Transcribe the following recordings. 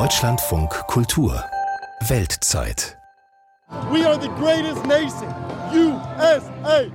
Deutschlandfunk Kultur Weltzeit. We are the greatest nation. USA!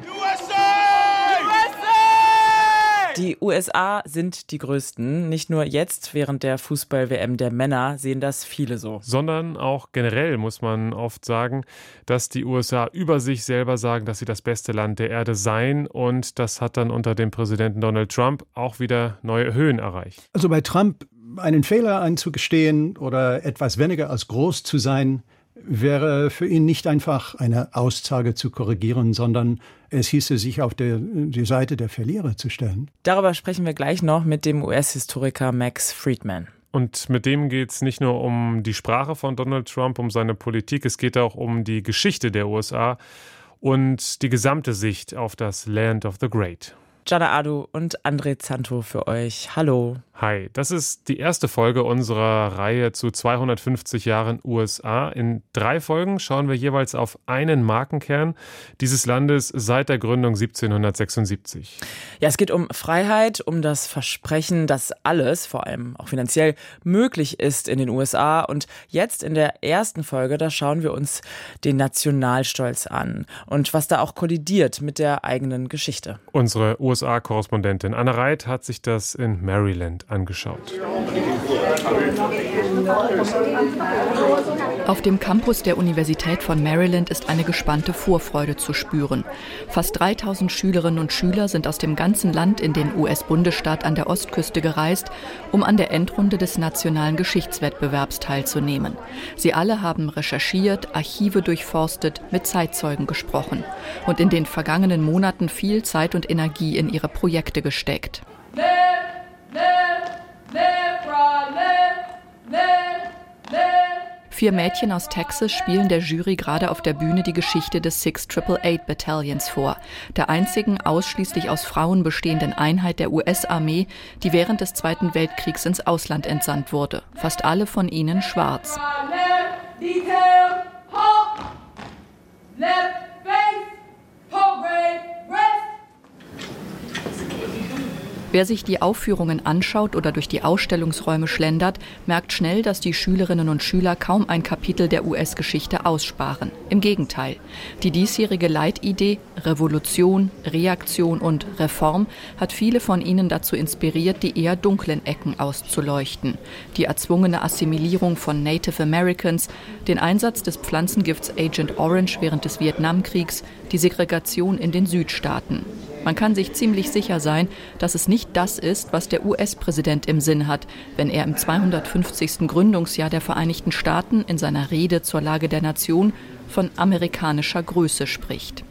Die USA sind die Größten. Nicht nur jetzt während der Fußball-WM der Männer sehen das viele so. Sondern auch generell muss man oft sagen, dass die USA über sich selber sagen, dass sie das beste Land der Erde seien. Und das hat dann unter dem Präsidenten Donald Trump auch wieder neue Höhen erreicht. Also bei Trump einen Fehler einzugestehen oder etwas weniger als groß zu sein, wäre für ihn nicht einfach eine Aussage zu korrigieren, sondern es hieße, sich auf die Seite der Verlierer zu stellen. Darüber sprechen wir gleich noch mit dem US-Historiker Max Friedman. Und mit dem geht es nicht nur um die Sprache von Donald Trump, um seine Politik, es geht auch um die Geschichte der USA und die gesamte Sicht auf das Land of the Great. Gianna Adu und André Zanto für euch. Hallo. Hi, das ist die erste Folge unserer Reihe zu 250 Jahren USA. In 3 Folgen schauen wir jeweils auf einen Markenkern dieses Landes seit der Gründung 1776. Ja, es geht um Freiheit, um das Versprechen, dass alles, vor allem auch finanziell, möglich ist in den USA. Und jetzt in der ersten Folge, da schauen wir uns den Nationalstolz an und was da auch kollidiert mit der eigenen Geschichte. Unsere USA-Korrespondentin Anna Reit hat sich das in Maryland angeschaut. Auf dem Campus der Universität von Maryland ist eine gespannte Vorfreude zu spüren. Fast 3000 Schülerinnen und Schüler sind aus dem ganzen Land in den US-Bundesstaat an der Ostküste gereist, um an der Endrunde des nationalen Geschichtswettbewerbs teilzunehmen. Sie alle haben recherchiert, Archive durchforstet, mit Zeitzeugen gesprochen und in den vergangenen Monaten viel Zeit und Energie in ihre Projekte gesteckt. 4 Mädchen aus Texas spielen der Jury gerade auf der Bühne die Geschichte des 688 Battalions vor, der einzigen ausschließlich aus Frauen bestehenden Einheit der US-Armee, die während des Zweiten Weltkriegs ins Ausland entsandt wurde. Fast alle von ihnen schwarz. Wer sich die Aufführungen anschaut oder durch die Ausstellungsräume schlendert, merkt schnell, dass die Schülerinnen und Schüler kaum ein Kapitel der US-Geschichte aussparen. Im Gegenteil. Die diesjährige Leitidee Revolution, Reaktion und Reform hat viele von ihnen dazu inspiriert, die eher dunklen Ecken auszuleuchten. Die erzwungene Assimilierung von Native Americans, den Einsatz des Pflanzengifts Agent Orange während des Vietnamkriegs, die Segregation in den Südstaaten. Man kann sich ziemlich sicher sein, dass es nicht das ist, was der US-Präsident im Sinn hat, wenn er im 250. Gründungsjahr der Vereinigten Staaten in seiner Rede zur Lage der Nation von amerikanischer Größe spricht.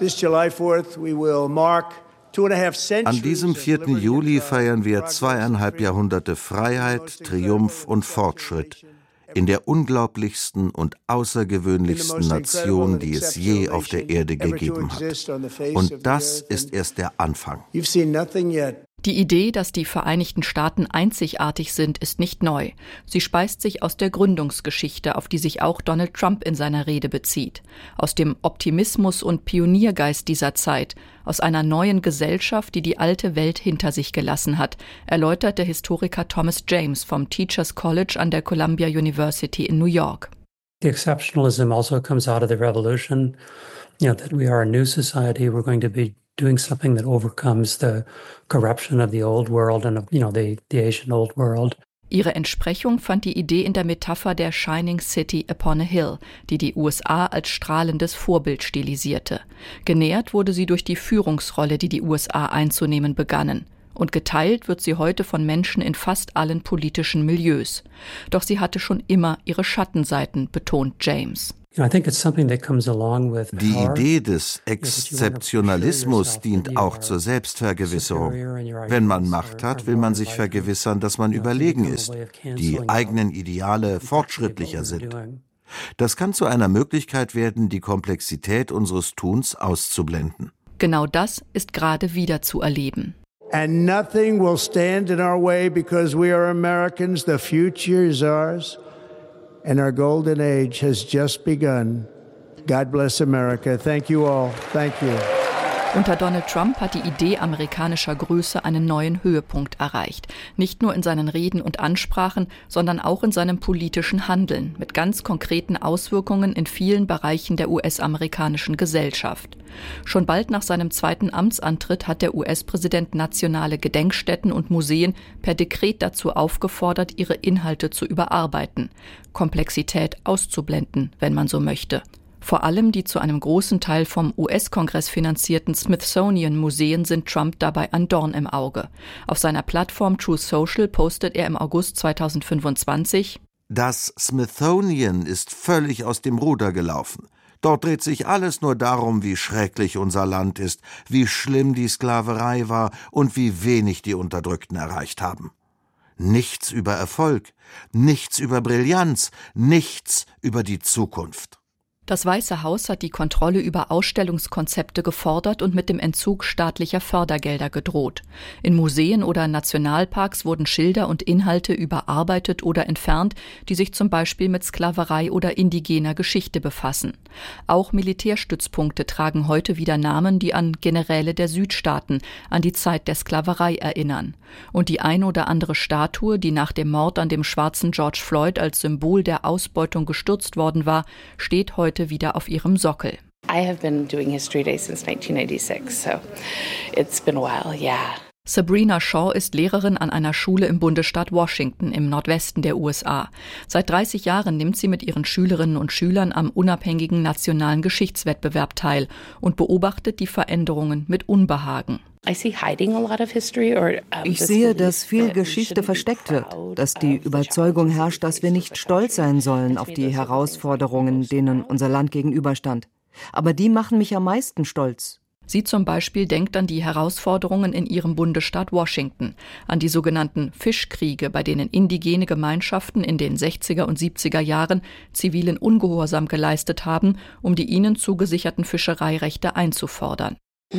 An diesem 4. Juli feiern wir 2,5 Jahrhunderte Freiheit, Triumph und Fortschritt in der unglaublichsten und außergewöhnlichsten Nation, die es je auf der Erde gegeben hat. Und das ist erst der Anfang. Die Idee, dass die Vereinigten Staaten einzigartig sind, ist nicht neu. Sie speist sich aus der Gründungsgeschichte, auf die sich auch Donald Trump in seiner Rede bezieht. Aus dem Optimismus und Pioniergeist dieser Zeit, aus einer neuen Gesellschaft, die die alte Welt hinter sich gelassen hat, erläutert der Historiker Thomas James vom Teachers College an der Columbia University in New York. The exceptionalism also comes out of the revolution, that we are a new society, we're going to be doing something that overcomes the corruption of the old world and of, the Asian old world. Ihre Entsprechung fand die Idee in der Metapher der Shining City upon a Hill, die USA als strahlendes Vorbild stilisierte. Genährt wurde sie durch die Führungsrolle, die die USA einzunehmen begannen. Und geteilt wird sie heute von Menschen in fast allen politischen Milieus. Doch sie hatte schon immer ihre Schattenseiten, betont James. Die Idee des Exzeptionalismus dient auch zur Selbstvergewisserung. Wenn man Macht hat, will man sich vergewissern, dass man überlegen ist, die eigenen Ideale fortschrittlicher sind. Das kann zu einer Möglichkeit werden, die Komplexität unseres Tuns auszublenden. Genau das ist gerade wieder zu erleben. And nothing will stand in our way because we are Americans. The future is ours. And our golden age has just begun. God bless America. Thank you all. Thank you. Unter Donald Trump hat die Idee amerikanischer Größe einen neuen Höhepunkt erreicht. Nicht nur in seinen Reden und Ansprachen, sondern auch in seinem politischen Handeln mit ganz konkreten Auswirkungen in vielen Bereichen der US-amerikanischen Gesellschaft. Schon bald nach seinem zweiten Amtsantritt hat der US-Präsident nationale Gedenkstätten und Museen per Dekret dazu aufgefordert, ihre Inhalte zu überarbeiten, Komplexität auszublenden, wenn man so möchte. Vor allem die zu einem großen Teil vom US-Kongress finanzierten Smithsonian-Museen sind Trump dabei ein Dorn im Auge. Auf seiner Plattform Truth Social postet er im August 2025: Das Smithsonian ist völlig aus dem Ruder gelaufen. Dort dreht sich alles nur darum, wie schrecklich unser Land ist, wie schlimm die Sklaverei war und wie wenig die Unterdrückten erreicht haben. Nichts über Erfolg, nichts über Brillanz, nichts über die Zukunft. Das Weiße Haus hat die Kontrolle über Ausstellungskonzepte gefordert und mit dem Entzug staatlicher Fördergelder gedroht. In Museen oder Nationalparks wurden Schilder und Inhalte überarbeitet oder entfernt, die sich zum Beispiel mit Sklaverei oder indigener Geschichte befassen. Auch Militärstützpunkte tragen heute wieder Namen, die an Generäle der Südstaaten, an die Zeit der Sklaverei erinnern. Und die ein oder andere Statue, die nach dem Mord an dem schwarzen George Floyd als Symbol der Ausbeutung gestürzt worden war, steht heute wieder auf ihrem Sockel. I have been doing History Day since 1996, so it's been a while, yeah. Sabrina Shaw ist Lehrerin an einer Schule im Bundesstaat Washington im Nordwesten der USA. Seit 30 Jahren nimmt sie mit ihren Schülerinnen und Schülern am unabhängigen nationalen Geschichtswettbewerb teil und beobachtet die Veränderungen mit Unbehagen. Ich sehe, dass viel Geschichte versteckt wird, dass die Überzeugung herrscht, dass wir nicht stolz sein sollen auf die Herausforderungen, denen unser Land gegenüberstand. Aber die machen mich am meisten stolz. Sie zum Beispiel denkt an die Herausforderungen in ihrem Bundesstaat Washington, an die sogenannten Fischkriege, bei denen indigene Gemeinschaften in den 60er und 70er Jahren zivilen Ungehorsam geleistet haben, um die ihnen zugesicherten Fischereirechte einzufordern.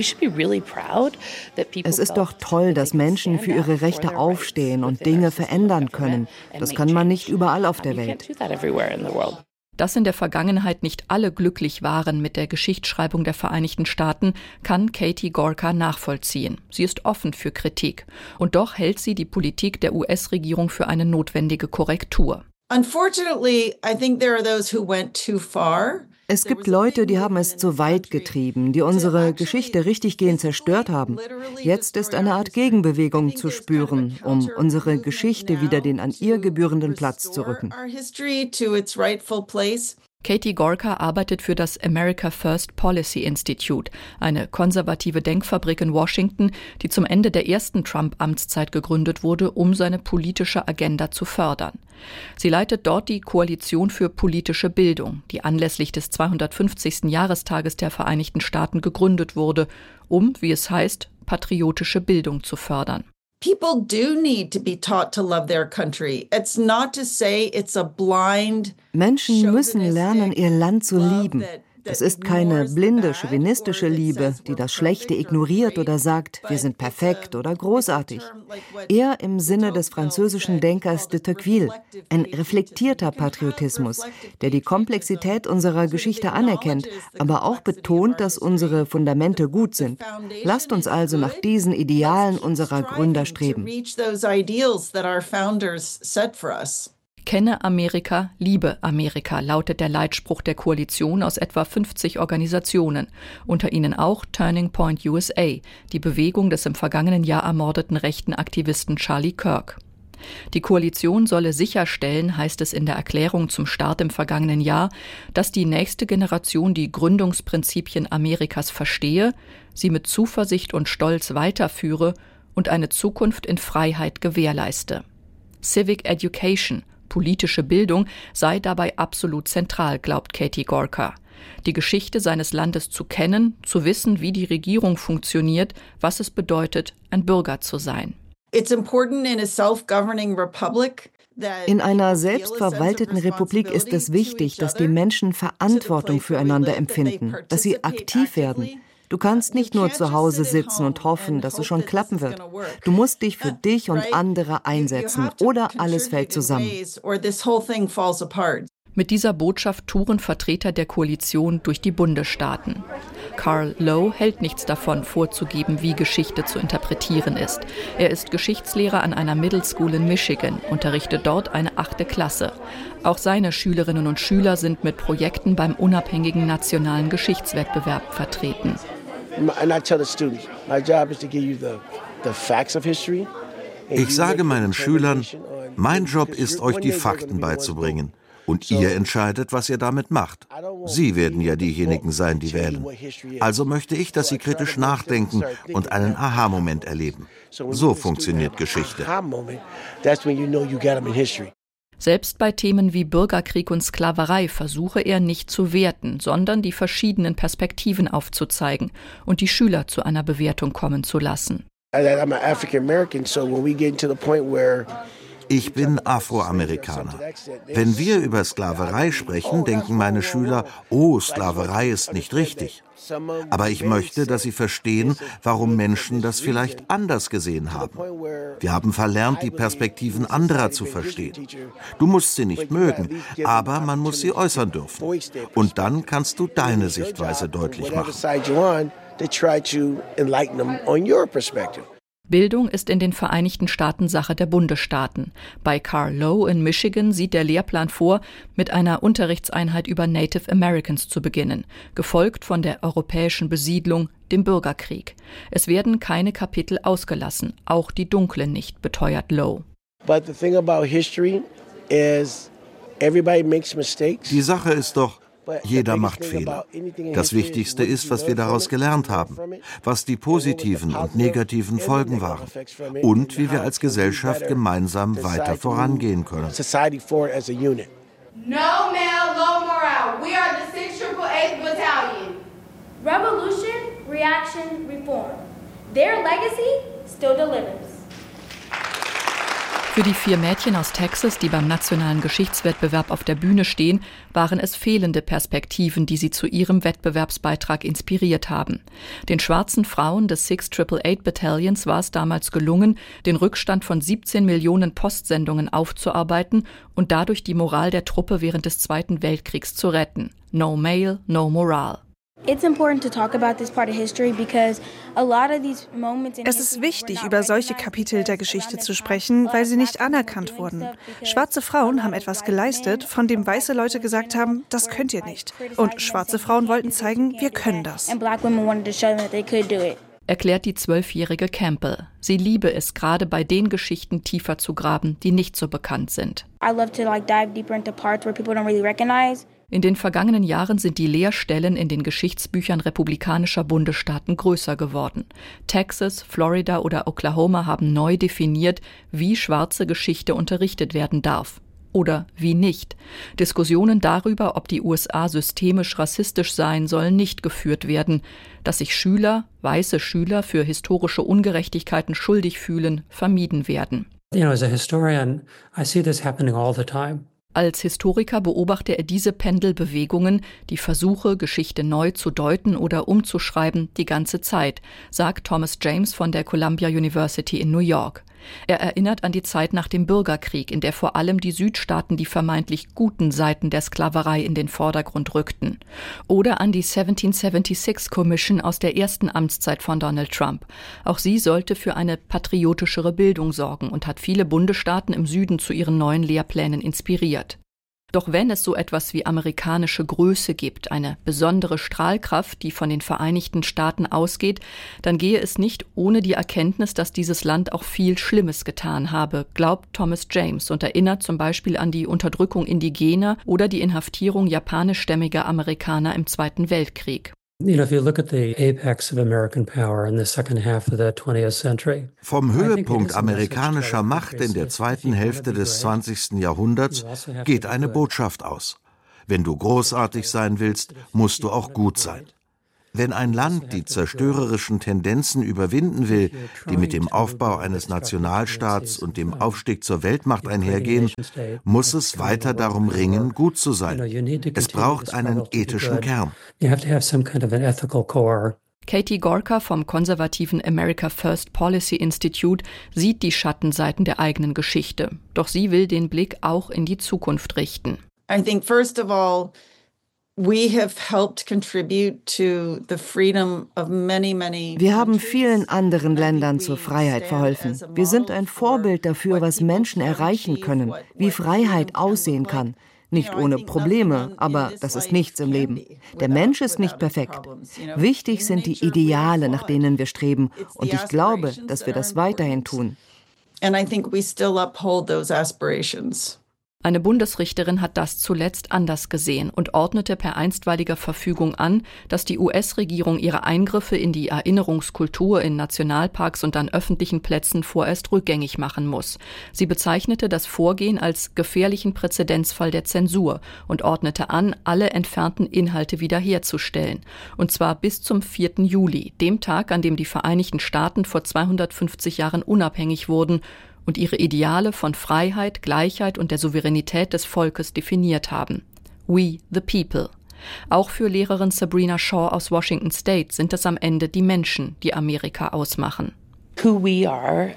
Es ist doch toll, dass Menschen für ihre Rechte aufstehen und Dinge verändern können. Das kann man nicht überall auf der Welt. Dass in der Vergangenheit nicht alle glücklich waren mit der Geschichtsschreibung der Vereinigten Staaten, kann Katie Gorka nachvollziehen. Sie ist offen für Kritik. Und doch hält sie die Politik der US-Regierung für eine notwendige Korrektur. Unfortunately, I think there are those who went too far. Es gibt Leute, die haben es zu weit getrieben, die unsere Geschichte richtiggehend zerstört haben. Jetzt ist eine Art Gegenbewegung zu spüren, um unsere Geschichte wieder den an ihr gebührenden Platz zu rücken. Katie Gorka arbeitet für das America First Policy Institute, eine konservative Denkfabrik in Washington, die zum Ende der ersten Trump-Amtszeit gegründet wurde, um seine politische Agenda zu fördern. Sie leitet dort die Koalition für politische Bildung, die anlässlich des 250. Jahrestages der Vereinigten Staaten gegründet wurde, um, wie es heißt, patriotische Bildung zu fördern. People do need to be taught to love their country. It's not to say it's a blind. Menschen müssen lernen, ihr Land zu lieben. Das ist keine blinde, chauvinistische Liebe, die das Schlechte ignoriert oder sagt, wir sind perfekt oder großartig. Eher im Sinne des französischen Denkers de Tocqueville, ein reflektierter Patriotismus, der die Komplexität unserer Geschichte anerkennt, aber auch betont, dass unsere Fundamente gut sind. Lasst uns also nach diesen Idealen unserer Gründer streben. Kenne Amerika, liebe Amerika, lautet der Leitspruch der Koalition aus etwa 50 Organisationen, unter ihnen auch Turning Point USA, die Bewegung des im vergangenen Jahr ermordeten rechten Aktivisten Charlie Kirk. Die Koalition solle sicherstellen, heißt es in der Erklärung zum Start im vergangenen Jahr, dass die nächste Generation die Gründungsprinzipien Amerikas verstehe, sie mit Zuversicht und Stolz weiterführe und eine Zukunft in Freiheit gewährleiste. Civic Education, politische Bildung, sei dabei absolut zentral, glaubt Katie Gorka. Die Geschichte seines Landes zu kennen, zu wissen, wie die Regierung funktioniert, was es bedeutet, ein Bürger zu sein. In einer selbstverwalteten Republik ist es wichtig, dass die Menschen Verantwortung füreinander empfinden, dass sie aktiv werden. Du kannst nicht nur zu Hause sitzen und hoffen, dass es schon klappen wird. Du musst dich für dich und andere einsetzen oder alles fällt zusammen. Mit dieser Botschaft touren Vertreter der Koalition durch die Bundesstaaten. Carl Lowe hält nichts davon, vorzugeben, wie Geschichte zu interpretieren ist. Er ist Geschichtslehrer an einer Middle School in Michigan, unterrichtet dort eine 8. Klasse. Auch seine Schülerinnen und Schüler sind mit Projekten beim unabhängigen nationalen Geschichtswettbewerb vertreten. Ich sage meinen Schülern, mein Job ist, euch die Fakten beizubringen. Und ihr entscheidet, was ihr damit macht. Sie werden ja diejenigen sein, die wählen. Also möchte ich, dass Sie kritisch nachdenken und einen Aha-Moment erleben. So funktioniert Geschichte. Selbst bei Themen wie Bürgerkrieg und Sklaverei versuche er nicht zu werten, sondern die verschiedenen Perspektiven aufzuzeigen und die Schüler zu einer Bewertung kommen zu lassen. Ich bin Afroamerikaner. Wenn wir über Sklaverei sprechen, denken meine Schüler, oh, Sklaverei ist nicht richtig. Aber ich möchte, dass sie verstehen, warum Menschen das vielleicht anders gesehen haben. Wir haben verlernt, die Perspektiven anderer zu verstehen. Du musst sie nicht mögen, aber man muss sie äußern dürfen. Und dann kannst du deine Sichtweise deutlich machen. Bildung ist in den Vereinigten Staaten Sache der Bundesstaaten. Bei Carl Lowe in Michigan sieht der Lehrplan vor, mit einer Unterrichtseinheit über Native Americans zu beginnen, gefolgt von der europäischen Besiedlung, dem Bürgerkrieg. Es werden keine Kapitel ausgelassen, auch die dunklen nicht, beteuert Lowe. Die Sache ist doch, jeder macht Fehler. Das Wichtigste ist, was wir daraus gelernt haben, was die positiven und negativen Folgen waren und wie wir als Gesellschaft gemeinsam weiter vorangehen können. No male, low morale. We are the 688th Battalion. Revolution, reaction, reform. Their legacy still delivers. Für die 4 Mädchen aus Texas, die beim nationalen Geschichtswettbewerb auf der Bühne stehen, waren es fehlende Perspektiven, die sie zu ihrem Wettbewerbsbeitrag inspiriert haben. Den schwarzen Frauen des 688 Battalions war es damals gelungen, den Rückstand von 17 Millionen Postsendungen aufzuarbeiten und dadurch die Moral der Truppe während des Zweiten Weltkriegs zu retten. No male, no morale. Es ist wichtig, über solche Kapitel der Geschichte zu sprechen, weil sie nicht anerkannt wurden. Schwarze Frauen haben etwas geleistet, von dem weiße Leute gesagt haben, das könnt ihr nicht. Und schwarze Frauen wollten zeigen, wir können das. Erklärt die 12-jährige Campbell. Sie liebe es, gerade bei den Geschichten tiefer zu graben, die nicht so bekannt sind. In den vergangenen Jahren sind die Leerstellen in den Geschichtsbüchern republikanischer Bundesstaaten größer geworden. Texas, Florida oder Oklahoma haben neu definiert, wie schwarze Geschichte unterrichtet werden darf. Oder wie nicht. Diskussionen darüber, ob die USA systemisch rassistisch seien, sollen nicht geführt werden. Dass sich weiße Schüler für historische Ungerechtigkeiten schuldig fühlen, vermieden werden. As a historian, I see this happening all the time. Als Historiker beobachte er diese Pendelbewegungen, die Versuche, Geschichte neu zu deuten oder umzuschreiben, die ganze Zeit, sagt Thomas James von der Columbia University in New York. Er erinnert an die Zeit nach dem Bürgerkrieg, in der vor allem die Südstaaten die vermeintlich guten Seiten der Sklaverei in den Vordergrund rückten. Oder an die 1776 Commission aus der ersten Amtszeit von Donald Trump. Auch sie sollte für eine patriotischere Bildung sorgen und hat viele Bundesstaaten im Süden zu ihren neuen Lehrplänen inspiriert. Doch wenn es so etwas wie amerikanische Größe gibt, eine besondere Strahlkraft, die von den Vereinigten Staaten ausgeht, dann gehe es nicht ohne die Erkenntnis, dass dieses Land auch viel Schlimmes getan habe, glaubt Thomas James und erinnert zum Beispiel an die Unterdrückung Indigener oder die Inhaftierung japanischstämmiger Amerikaner im Zweiten Weltkrieg. If you look at the apex of American power in the second half of the 20th century. Vom Höhepunkt amerikanischer Macht in der zweiten Hälfte des 20. Jahrhunderts geht eine Botschaft aus. Wenn du großartig sein willst, musst du auch gut sein. Wenn ein Land die zerstörerischen Tendenzen überwinden will, die mit dem Aufbau eines Nationalstaats und dem Aufstieg zur Weltmacht einhergehen, muss es weiter darum ringen, gut zu sein. Es braucht einen ethischen Kern. Katie Gorka vom konservativen America First Policy Institute sieht die Schattenseiten der eigenen Geschichte. Doch sie will den Blick auch in die Zukunft richten. I think, first of all, we have helped contribute to the freedom of many. Wir haben vielen anderen Ländern zur Freiheit verholfen. Wir sind ein Vorbild dafür, was Menschen erreichen können, wie Freiheit aussehen kann. Nicht ohne Probleme, aber das ist nichts im Leben. Der Mensch ist nicht perfekt. Wichtig sind die Ideale, nach denen wir streben. Und ich glaube, dass wir das weiterhin tun. And I think we still uphold those aspirations. Eine Bundesrichterin hat das zuletzt anders gesehen und ordnete per einstweiliger Verfügung an, dass die US-Regierung ihre Eingriffe in die Erinnerungskultur in Nationalparks und an öffentlichen Plätzen vorerst rückgängig machen muss. Sie bezeichnete das Vorgehen als gefährlichen Präzedenzfall der Zensur und ordnete an, alle entfernten Inhalte wiederherzustellen. Und zwar bis zum 4. Juli, dem Tag, an dem die Vereinigten Staaten vor 250 Jahren unabhängig wurden und ihre Ideale von Freiheit, Gleichheit und der Souveränität des Volkes definiert haben. We the people. Auch für Lehrerin Sabrina Shaw aus Washington State sind es am Ende die Menschen, die Amerika ausmachen. Wer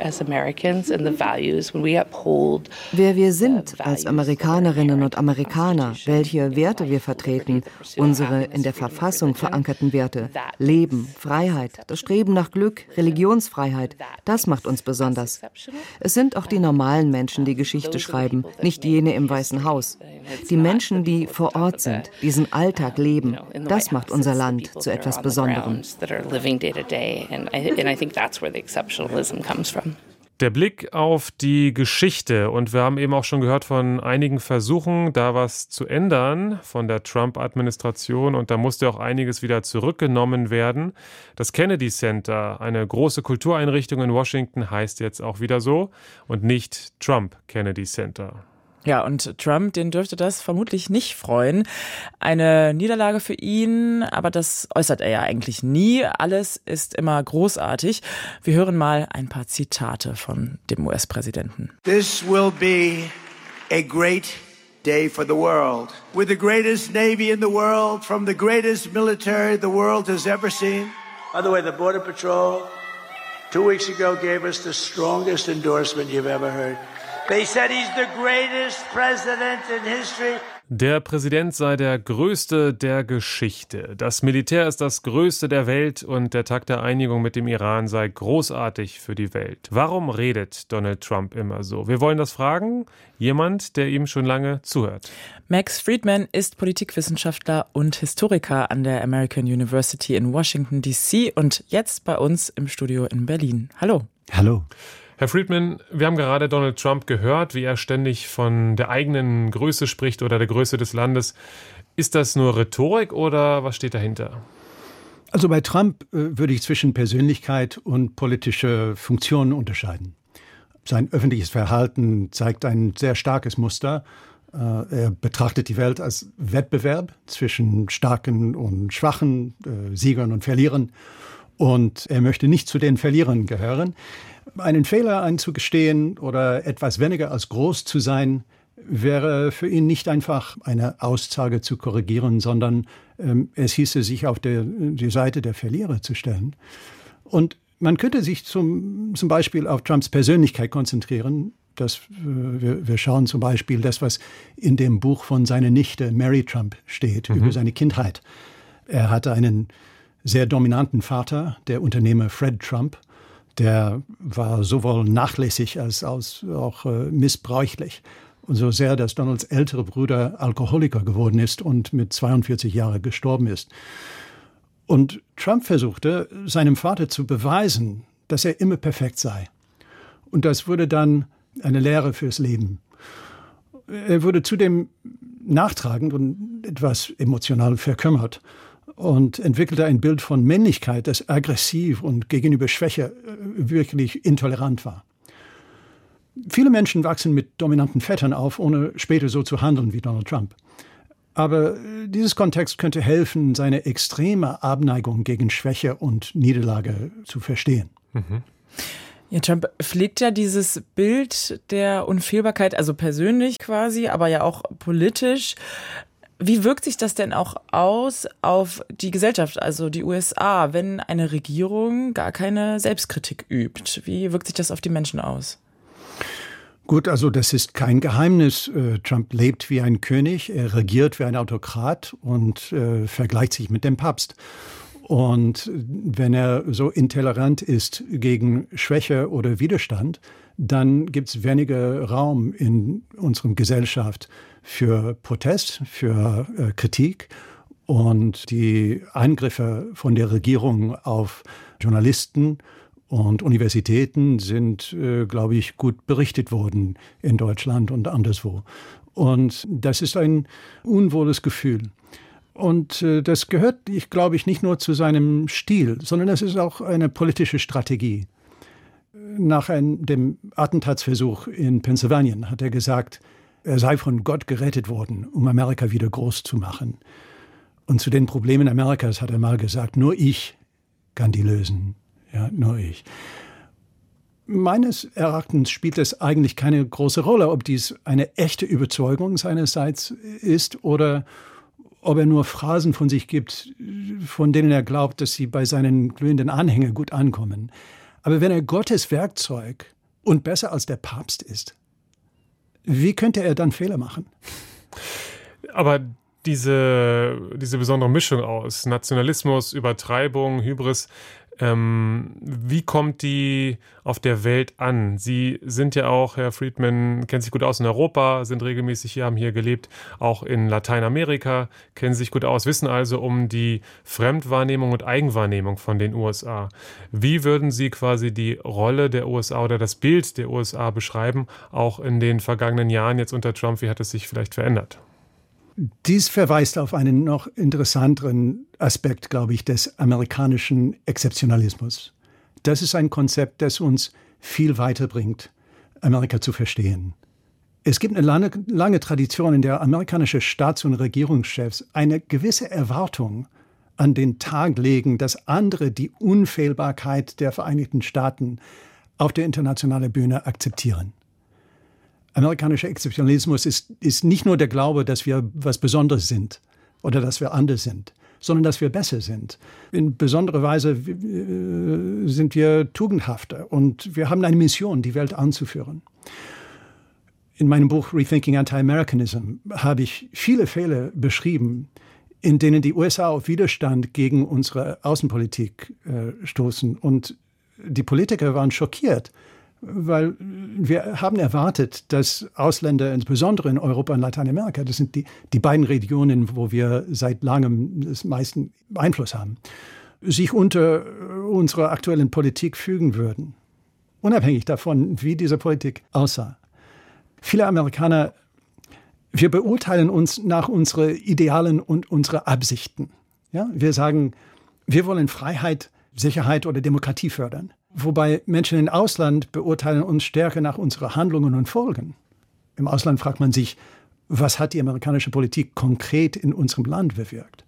wir sind als Amerikanerinnen und Amerikaner, welche Werte wir vertreten, unsere in der Verfassung verankerten Werte, Leben, Freiheit, das Streben nach Glück, Religionsfreiheit, das macht uns besonders. Es sind auch die normalen Menschen, die Geschichte schreiben, nicht jene im Weißen Haus. Die Menschen, die vor Ort sind, diesen Alltag leben, das macht unser Land zu etwas Besonderem. Der Blick auf die Geschichte, und wir haben eben auch schon gehört von einigen Versuchen, da was zu ändern von der Trump-Administration, und da musste auch einiges wieder zurückgenommen werden. Das Kennedy Center, eine große Kultureinrichtung in Washington, heißt jetzt auch wieder so und nicht Trump Kennedy Center. Ja, und Trump, den dürfte das vermutlich nicht freuen. Eine Niederlage für ihn, aber das äußert er ja eigentlich nie. Alles ist immer großartig. Wir hören mal ein paar Zitate von dem US-Präsidenten. This will be a great day for the world. With the greatest Navy in the world, from the greatest military the world has ever seen. By the way, the Border Patrol 2 weeks ago gave us the strongest endorsement you've ever heard. They said he's the greatest president in history. Der Präsident sei der Größte der Geschichte. Das Militär ist das Größte der Welt und der Tag der Einigung mit dem Iran sei großartig für die Welt. Warum redet Donald Trump immer so? Wir wollen das fragen. Jemand, der ihm schon lange zuhört. Max Friedman ist Politikwissenschaftler und Historiker an der American University in Washington, D.C. und jetzt bei uns im Studio in Berlin. Hallo. Hallo. Herr Friedman, wir haben gerade Donald Trump gehört, wie er ständig von der eigenen Größe spricht oder der Größe des Landes. Ist das nur Rhetorik oder was steht dahinter? Also bei Trump würde ich zwischen Persönlichkeit und politische Funktion unterscheiden. Sein öffentliches Verhalten zeigt ein sehr starkes Muster. Er betrachtet die Welt als Wettbewerb zwischen Starken und Schwachen, Siegern und Verlierern. Und er möchte nicht zu den Verlierern gehören. Einen Fehler einzugestehen oder etwas weniger als groß zu sein, wäre für ihn nicht einfach eine Aussage zu korrigieren, sondern es hieße, sich auf die Seite der Verlierer zu stellen. Und man könnte sich zum Beispiel auf Trumps Persönlichkeit konzentrieren. Wir schauen zum Beispiel das, was in dem Buch von seiner Nichte Mary Trump steht, über seine Kindheit. Er hatte einen sehr dominanten Vater, der Unternehmer Fred Trump. Der war sowohl nachlässig als auch missbräuchlich. Und so sehr, dass Donalds älterer Bruder Alkoholiker geworden ist und mit 42 Jahren gestorben ist. Und Trump versuchte, seinem Vater zu beweisen, dass er immer perfekt sei. Und das wurde dann eine Lehre fürs Leben. Er wurde zudem nachtragend und etwas emotional verkümmert und entwickelte ein Bild von Männlichkeit, das aggressiv und gegenüber Schwäche wirklich intolerant war. Viele Menschen wachsen mit dominanten Vätern auf, ohne später so zu handeln wie Donald Trump. Aber dieses Kontext könnte helfen, seine extreme Abneigung gegen Schwäche und Niederlage zu verstehen. Mhm. Ja, Trump pflegt ja dieses Bild der Unfehlbarkeit, also persönlich quasi, aber ja auch politisch. Wie wirkt sich das denn auch aus auf die Gesellschaft, also die USA, wenn eine Regierung gar keine Selbstkritik übt? Wie wirkt sich das auf die Menschen aus? Gut, also das ist kein Geheimnis. Trump lebt wie ein König, er regiert wie ein Autokrat und vergleicht sich mit dem Papst. Und wenn er so intolerant ist gegen Schwäche oder Widerstand, dann gibt es weniger Raum in unserer Gesellschaft für Protest, für Kritik. Und die Eingriffe von der Regierung auf Journalisten und Universitäten sind, glaube ich, gut berichtet worden in Deutschland und anderswo. Und das ist ein unwohles Gefühl. Und das gehört, ich glaube, nicht nur zu seinem Stil, sondern das ist auch eine politische Strategie. Nach dem Attentatsversuch in Pennsylvania hat er gesagt, er sei von Gott gerettet worden, um Amerika wieder groß zu machen. Und zu den Problemen Amerikas hat er mal gesagt, nur ich kann die lösen. Ja, nur ich. Meines Erachtens spielt es eigentlich keine große Rolle, ob dies eine echte Überzeugung seinerseits ist oder ob er nur Phrasen von sich gibt, von denen er glaubt, dass sie bei seinen glühenden Anhängern gut ankommen. Aber wenn er Gottes Werkzeug und besser als der Papst ist, wie könnte er dann Fehler machen? Aber diese besondere Mischung aus Nationalismus, Übertreibung, Hybris, wie kommt die auf der Welt an? Sie sind ja auch, Herr Friedman, kennen sich gut aus in Europa, sind regelmäßig hier, haben hier gelebt, auch in Lateinamerika, kennen sich gut aus, wissen also um die Fremdwahrnehmung und Eigenwahrnehmung von den USA. Wie würden Sie quasi die Rolle der USA oder das Bild der USA beschreiben, auch in den vergangenen Jahren jetzt unter Trump? Wie hat es sich vielleicht verändert? Dies verweist auf einen noch interessanteren Aspekt, glaube ich, des amerikanischen Exzeptionalismus. Das ist ein Konzept, das uns viel weiterbringt, Amerika zu verstehen. Es gibt eine lange Tradition, in der amerikanische Staats- und Regierungschefs eine gewisse Erwartung an den Tag legen, dass andere die Unfehlbarkeit der Vereinigten Staaten auf der internationalen Bühne akzeptieren. Amerikanischer Exzeptionalismus ist nicht nur der Glaube, dass wir was Besonderes sind oder dass wir anders sind, sondern dass wir besser sind. In besonderer Weise sind wir tugendhafter und wir haben eine Mission, die Welt anzuführen. In meinem Buch Rethinking Anti-Americanism habe ich viele Fälle beschrieben, in denen die USA auf Widerstand gegen unsere Außenpolitik stoßen. Und die Politiker waren schockiert, weil wir haben erwartet, dass Ausländer, insbesondere in Europa und Lateinamerika, das sind die beiden Regionen, wo wir seit langem das meisten Einfluss haben, sich unter unsere aktuellen Politik fügen würden. Unabhängig davon, wie diese Politik aussah. Viele Amerikaner, wir beurteilen uns nach unseren Idealen und unseren Absichten. Ja? Wir sagen, wir wollen Freiheit, Sicherheit oder Demokratie fördern. Wobei Menschen im Ausland beurteilen uns stärker nach unseren Handlungen und Folgen. Im Ausland fragt man sich, was hat die amerikanische Politik konkret in unserem Land bewirkt?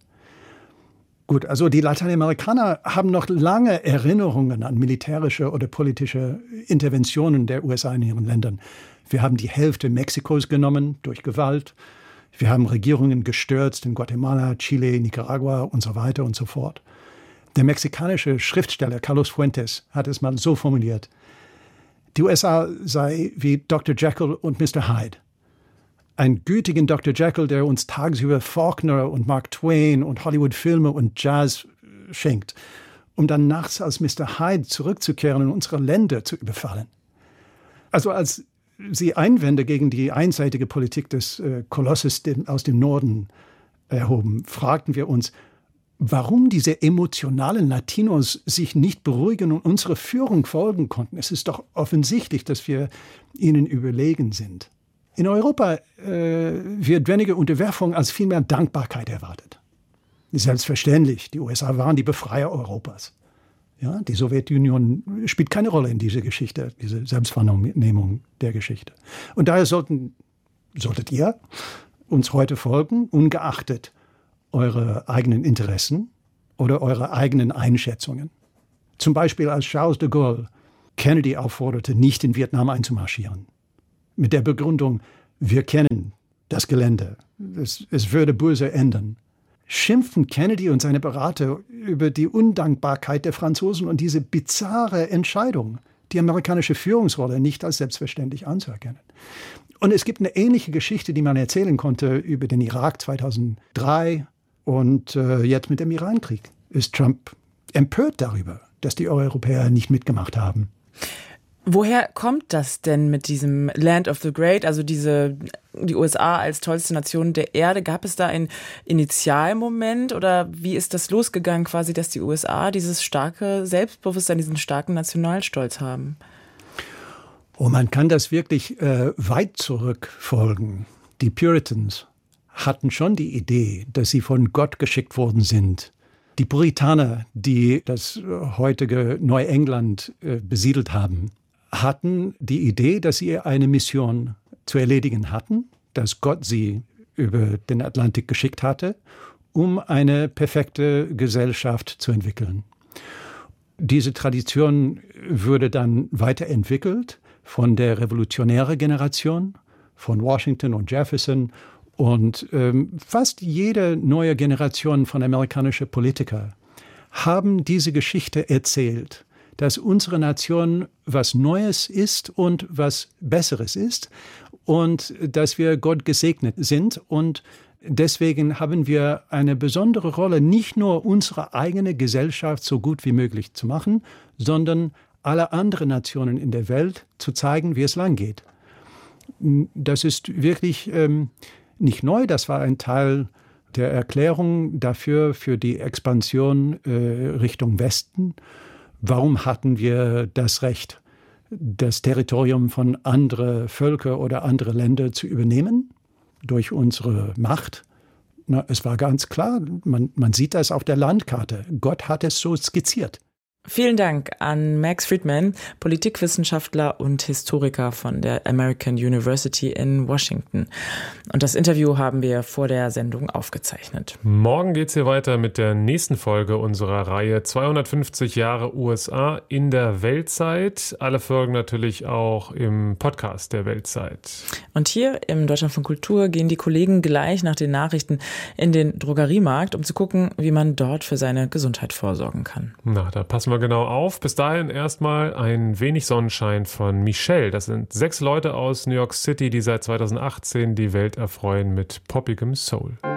Gut, also die Lateinamerikaner haben noch lange Erinnerungen an militärische oder politische Interventionen der USA in ihren Ländern. Wir haben die Hälfte Mexikos genommen durch Gewalt. Wir haben Regierungen gestürzt in Guatemala, Chile, Nicaragua und so weiter und so fort. Der mexikanische Schriftsteller Carlos Fuentes hat es mal so formuliert: Die USA sei wie Dr. Jekyll und Mr. Hyde. Einen gütigen Dr. Jekyll, der uns tagsüber Faulkner und Mark Twain und Hollywood-Filme und Jazz schenkt, um dann nachts als Mr. Hyde zurückzukehren und unsere Länder zu überfallen. Also als sie Einwände gegen die einseitige Politik des Kolosses aus dem Norden erhoben, fragten wir uns, warum diese emotionalen Latinos sich nicht beruhigen und unserer Führung folgen konnten. Es ist doch offensichtlich, dass wir ihnen überlegen sind. In Europa wird weniger Unterwerfung als vielmehr Dankbarkeit erwartet. Selbstverständlich, die USA waren die Befreier Europas. Ja, die Sowjetunion spielt keine Rolle in dieser Geschichte, diese Selbstwahrnehmung der Geschichte. Und daher solltet ihr uns heute folgen, ungeachtet eure eigenen Interessen oder eure eigenen Einschätzungen. Zum Beispiel als Charles de Gaulle Kennedy aufforderte, nicht in Vietnam einzumarschieren. Mit der Begründung, wir kennen das Gelände, es würde böse enden. Schimpften Kennedy und seine Berater über die Undankbarkeit der Franzosen und diese bizarre Entscheidung, die amerikanische Führungsrolle nicht als selbstverständlich anzuerkennen. Und es gibt eine ähnliche Geschichte, die man erzählen konnte über den Irak 2003 und jetzt mit dem Irankrieg. Ist Trump empört darüber, dass die Europäer nicht mitgemacht haben. Woher kommt das denn mit diesem Land of the Great, also die USA als tollste Nation der Erde? Gab es da einen Initialmoment oder wie ist das losgegangen quasi, dass die USA dieses starke Selbstbewusstsein, diesen starken Nationalstolz haben? Oh, man kann das wirklich weit zurückfolgen. Die Puritans hatten schon die Idee, dass sie von Gott geschickt worden sind. Die Puritaner, die das heutige Neuengland besiedelt haben, hatten die Idee, dass sie eine Mission zu erledigen hatten, dass Gott sie über den Atlantik geschickt hatte, um eine perfekte Gesellschaft zu entwickeln. Diese Tradition wurde dann weiterentwickelt von der revolutionären Generation, von Washington und Jefferson. Und fast jede neue Generation von amerikanischen Politikern haben diese Geschichte erzählt, dass unsere Nation was Neues ist und was Besseres ist und dass wir Gott gesegnet sind. Und deswegen haben wir eine besondere Rolle, nicht nur unsere eigene Gesellschaft so gut wie möglich zu machen, sondern alle anderen Nationen in der Welt zu zeigen, wie es lang geht. Das ist wirklich nicht neu, das war ein Teil der Erklärung dafür, für die Expansion Richtung Westen. Warum hatten wir das Recht, das Territorium von anderen Völkern oder anderen Ländern zu übernehmen? Durch unsere Macht? Na, es war ganz klar, man sieht das auf der Landkarte. Gott hat es so skizziert. Vielen Dank an Max Friedman, Politikwissenschaftler und Historiker von der American University in Washington. Und das Interview haben wir vor der Sendung aufgezeichnet. Morgen geht's hier weiter mit der nächsten Folge unserer Reihe 250 Jahre USA in der Weltzeit. Alle Folgen natürlich auch im Podcast der Weltzeit. Und hier im Deutschlandfunk Kultur gehen die Kollegen gleich nach den Nachrichten in den Drogeriemarkt, um zu gucken, wie man dort für seine Gesundheit vorsorgen kann. Na, da passen wir genau auf. Bis dahin erstmal ein wenig Sonnenschein von Michelle. Das sind 6 Leute aus New York City, die seit 2018 die Welt erfreuen mit poppigem Soul.